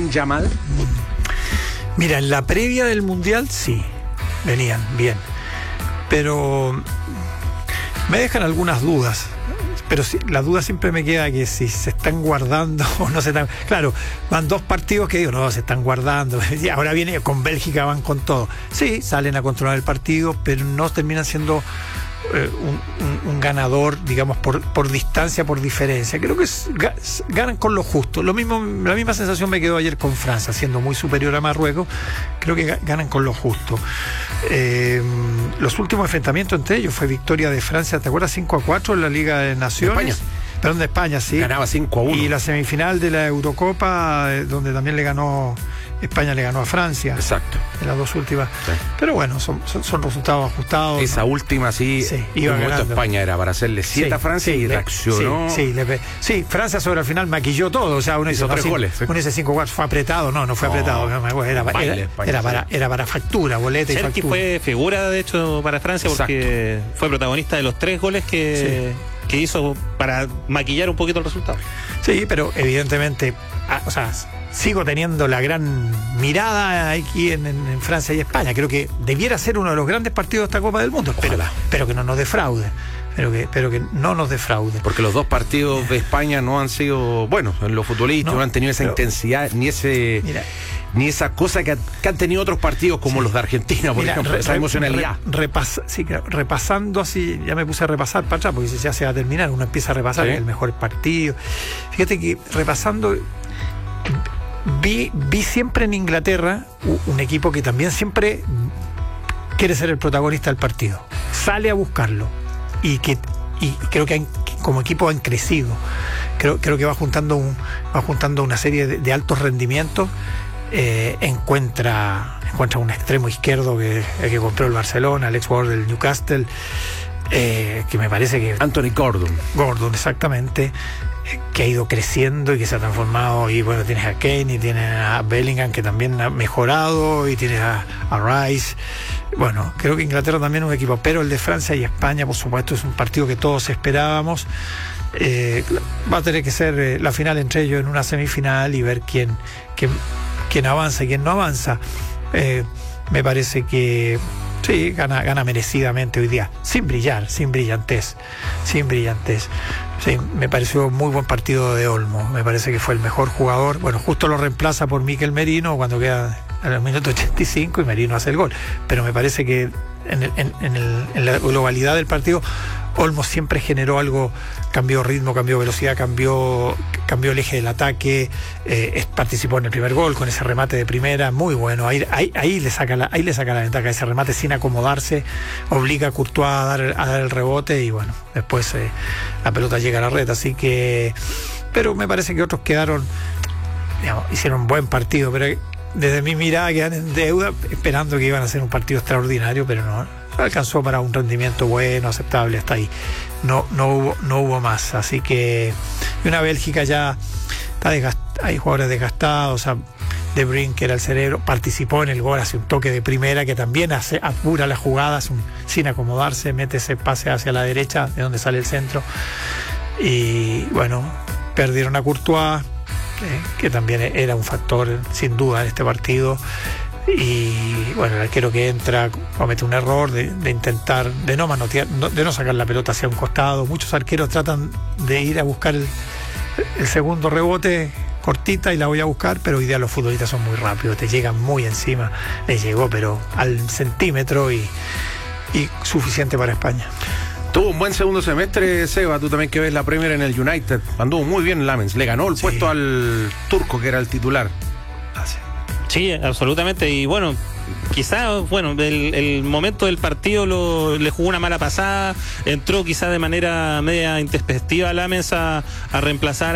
venían ya mal? Mira, en la previa del Mundial sí, venían bien, pero me dejan algunas dudas. Pero sí, la duda siempre me queda que si se están guardando o no se están... Claro, van 2 partidos que digo, no, se están guardando. Y ahora viene con Bélgica, van con todo. Sí, salen a controlar el partido, pero no terminan siendo un ganador, digamos, por distancia, por diferencia. Creo que ganan con lo justo. La misma sensación me quedó ayer con Francia, siendo muy superior a Marruecos. Creo que ganan con lo justo. Los últimos enfrentamientos entre ellos fue victoria de Francia, ¿te acuerdas? 5-4 en la Liga de Naciones. De España. Perdón, de España, sí. Ganaba 5-1. Y la semifinal de la Eurocopa, donde también España le ganó a Francia. Exacto. En las 2 últimas. Sí. Pero bueno, son resultados ajustados. Esa última sí, iba un momento ganando. España era para hacerle 7 a Francia y reaccionó. Sí, Francia sobre el final maquilló todo. O sea, uno hizo 3 goles. Uno dice 5-4, fue apretado. No fue apretado. Era para factura, boleta Cherki y factura. fue figura, de hecho, para Francia. Exacto. Porque fue protagonista de los 3 goles que hizo para maquillar un poquito el resultado. Sí, pero evidentemente, sigo teniendo la gran mirada aquí en Francia y España. Creo que debiera ser uno de los grandes partidos de esta Copa del Mundo. Pero que no nos defraude. Pero que no nos defraude. Porque los 2 partidos de España no han sido buenos en lo futbolístico, no han tenido esa intensidad, ni esa cosa que han tenido otros partidos como los de Argentina, por ejemplo, esa emocionalidad. Repasando así, ya me puse a repasar para atrás, porque ya se va a terminar, uno empieza a repasar el mejor partido. Fíjate que repasando, vi siempre en Inglaterra un equipo que también siempre quiere ser el protagonista del partido, sale a buscarlo, y creo que como equipo han crecido. Creo que va juntando una serie de altos rendimientos. Encuentra un extremo izquierdo que compró el Barcelona, el ex jugador del Newcastle, que me parece que... Anthony Gordon, exactamente, que ha ido creciendo y que se ha transformado. Y bueno, tienes a Kane y tienes a Bellingham, que también ha mejorado, y tienes a Rice. Bueno, creo que Inglaterra también es un equipo, pero el de Francia y España, por supuesto, es un partido que todos esperábamos. Va a tener que ser la final entre ellos en una semifinal y ver quién avanza y quién no avanza. Me parece que sí, gana merecidamente hoy día, sin brillantez. Sí, me pareció muy buen partido de Olmo. Me parece que fue el mejor jugador. Bueno, justo lo reemplaza por Mikel Merino cuando queda en el minuto 85 y Merino hace el gol. Pero me parece que en la globalidad del partido, Olmo siempre generó algo, cambió ritmo, cambió velocidad, cambió el eje del ataque, participó en el primer gol con ese remate de primera, muy bueno. Ahí le saca la ventaja, ese remate sin acomodarse, obliga a Courtois a dar el rebote, y bueno, después la pelota llega a la red. Así que, pero me parece que otros quedaron, hicieron un buen partido, pero desde mi mirada quedan en deuda, esperando que iban a hacer un partido extraordinario, pero no alcanzó para un rendimiento bueno, aceptable, hasta ahí. No hubo más. Así que una Bélgica ya está desgastada, hay jugadores desgastados. De Bruyne, que era el cerebro, participó en el gol, hace un toque de primera que también apura las jugadas sin acomodarse, mete ese pase hacia la derecha de donde sale el centro. Y bueno, perdieron a Courtois, que también era un factor sin duda en este partido. Y bueno, el arquero que entra comete un error de intentar, de no manotear, de no sacar la pelota hacia un costado. Muchos arqueros tratan de ir a buscar el segundo rebote, cortita, y la voy a buscar, pero hoy día los futbolistas son muy rápidos, te llegan muy encima. Les llegó pero al centímetro, y suficiente para España. Tuvo un buen segundo semestre, Seba, tú también que ves la Premier en el United. Anduvo muy bien Lamens, le ganó el puesto al turco, que era el titular. Sí, absolutamente. Y bueno, quizá el momento del partido le jugó una mala pasada. Entró quizá de manera media intempestiva Lamens a reemplazar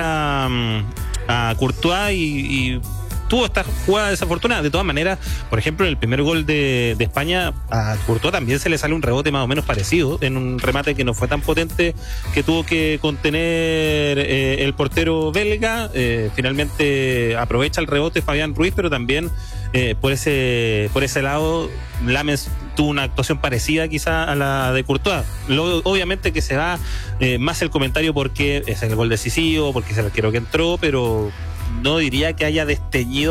a Courtois y tuvo esta jugada desafortunada. De todas maneras, por ejemplo, en el primer gol de España, a Courtois también se le sale un rebote más o menos parecido, en un remate que no fue tan potente, que tuvo que contener el portero belga. Finalmente aprovecha el rebote Fabián Ruiz, pero también por ese lado Lamens tuvo una actuación parecida quizá a la de Courtois. Obviamente que se da más el comentario porque es el gol decisivo, porque es el arquero que entró, pero no diría que haya desteñido